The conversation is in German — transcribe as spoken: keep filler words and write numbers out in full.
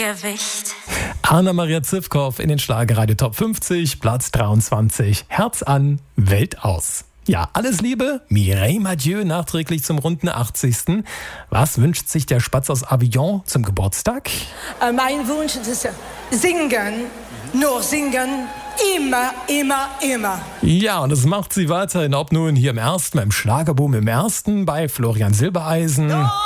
Gewicht. Anna-Maria Zivkow in den Schlagerradio Top fünfzig, Platz dreiundzwanzig. Herz an, Welt aus. Ja, alles Liebe, Mireille Mathieu nachträglich zum runden achtzigsten. Was wünscht sich der Spatz aus Avignon zum Geburtstag? Äh, mein Wunsch ist singen, nur singen, immer, immer, immer. Ja, und das macht sie weiterhin, ob nun hier im ersten, beim Schlagerboom im ersten, bei Florian Silbereisen.